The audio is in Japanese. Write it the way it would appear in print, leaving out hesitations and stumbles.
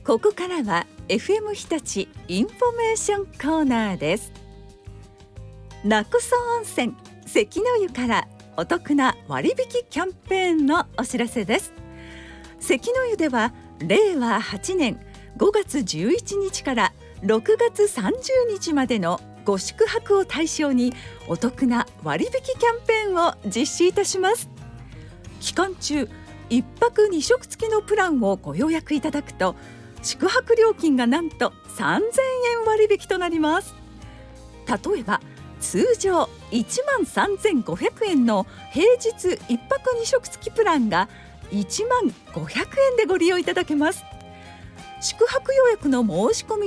ここからは FM 日立インフォメーションコーナーです。勿来温泉関の湯からお得な割引キャンペーンのお知らせです。関の湯では令和8年5月11日から6月30日までのご宿泊を対象にお得な割引キャンペーンを実施いたします。期間中1泊2食付きのプランをご予約いただくと宿泊料金がなんと3000円割引となります。例えば通常13,500円の平日1泊2食付きプランが15,500円でご利用いただけます。宿泊予約の申し込み